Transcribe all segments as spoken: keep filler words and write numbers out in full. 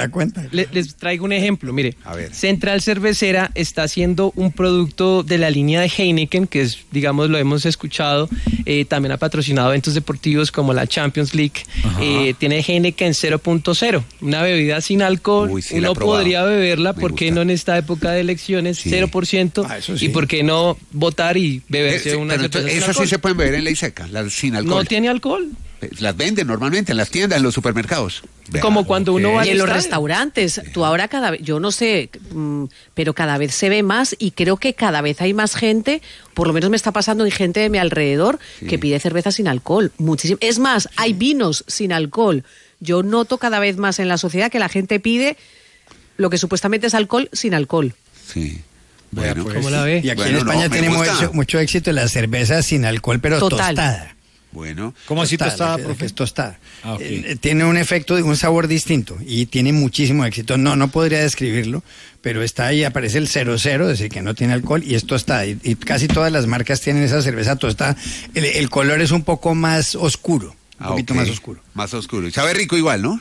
da cuenta. Le, les traigo un ejemplo, mire. A ver. Central Cervecera está haciendo un producto de la línea de Heineken, que es, digamos, lo hemos escuchado, eh, también ha patrocinado eventos deportivos como la Champions League. Eh, tiene Heineken cero punto cero, una bebida sin alcohol. Uy, sí, uno podría beberla, ¿por qué no en esta época de elecciones? Sí. cero por ciento. Ah, sí. ¿Y por qué no votar y beberse eh, una pero cerveza entonces, esas sí se pueden beber en ley seca, las sin alcohol. No tiene alcohol. Las venden normalmente en las tiendas, en los supermercados. Vea, como cuando okay. uno va y en los restaurantes. Tú ahora cada vez, yo no sé, pero cada vez se ve más y creo que cada vez hay más gente, por lo menos me está pasando, y gente de mi alrededor sí. que pide cerveza sin alcohol. Muchísimo. Es más, sí. hay vinos sin alcohol. Yo noto cada vez más en la sociedad que la gente pide lo que supuestamente es alcohol sin alcohol. Sí. Bueno, pues, ¿cómo la ve? Y aquí bueno, en España no, tenemos mucho, mucho éxito en la cerveza sin alcohol, pero Total. tostada. Bueno. ¿Cómo así tostada, profe? Es tostada. Ah, okay. eh, tiene un efecto, un sabor distinto y tiene muchísimo éxito. No, no podría describirlo, pero está ahí, aparece el cero cero, es decir, que no tiene alcohol y es tostada. Y, y casi todas las marcas tienen esa cerveza tostada. El, el color es un poco más oscuro, un ah, poquito okay. más oscuro. Más oscuro. Y sabe rico igual, ¿no?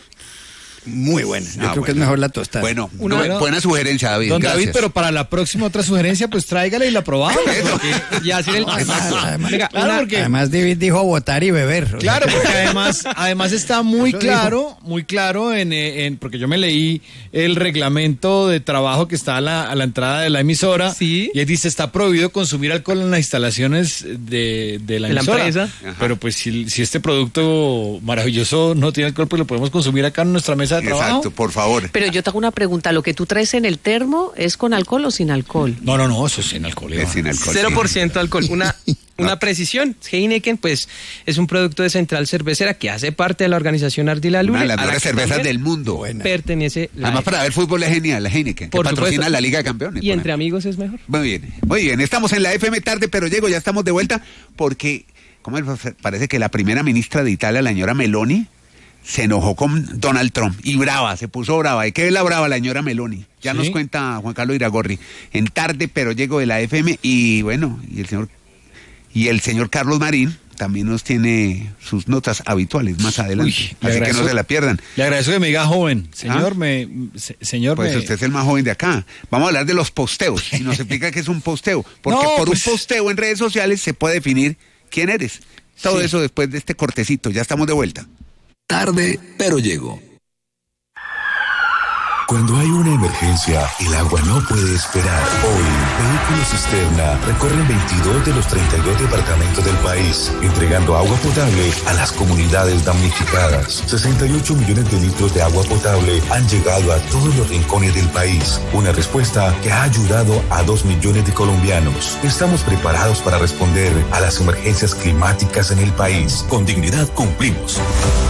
Muy buena, yo ah, creo bueno. que es mejor la tostada. Bueno, una buena, buena sugerencia, David. Don gracias. David, pero para la próxima otra sugerencia, pues tráigala y la probamos. Y así el... además, además, Venga, claro, una... porque... además David dijo votar y beber. Claro, porque además, además está muy Eso claro, dijo. muy claro en, en, porque yo me leí el reglamento de trabajo que está a la, a la entrada de la emisora. Sí. Y ahí dice, está prohibido consumir alcohol en las instalaciones de, de la de emisora. La empresa. Pero pues si, si este producto maravilloso no tiene alcohol, pues lo podemos consumir acá en nuestra mesa de trabajo. Exacto, por favor. Pero yo te hago una pregunta, ¿lo que tú traes en el termo es con alcohol o sin alcohol? No, no, no, eso es sin alcohol. Es sin alcohol. cero por ciento alcohol. Una, una no. precisión. Heineken, pues, es un producto de Central Cervecera que hace parte de la organización Ardila Lule. Una de las mejores cervezas del mundo. Buena. Pertenece. Además, para ver fútbol es genial, la Heineken, que por patrocina supuesto. la Liga de Campeones. Y entre amigos es mejor. Muy bien, muy bien. Estamos en la F M tarde, pero llego, ya estamos de vuelta, porque, ¿cómo parece que la primera ministra de Italia, la señora Meloni, se enojó con Donald Trump y brava, se puso brava. ¿De qué es la brava la señora Meloni? Ya ¿Sí? nos cuenta Juan Carlos Iragorri. En tarde, pero llego de la F M y bueno, y el señor y el señor Carlos Marín también nos tiene sus notas habituales más adelante. Uy, así que no se la pierdan. Le agradezco que me diga joven. Señor, ¿Ah? me se, señor Pues me... usted es el más joven de acá. Vamos a hablar de los posteos y nos explica qué es un posteo, porque no, por pues... un posteo en redes sociales se puede definir quién eres. Todo sí. eso después de este cortecito. Ya estamos de vuelta. Tarde, pero llego. Cuando hay una emergencia, el agua no puede esperar. Hoy, Vehículos Cisterna recorren veintidós de los treinta y dos departamentos del país, entregando agua potable a las comunidades damnificadas. sesenta y ocho millones de litros de agua potable han llegado a todos los rincones del país. Una respuesta que ha ayudado a dos millones de colombianos. Estamos preparados para responder a las emergencias climáticas en el país. Con dignidad cumplimos.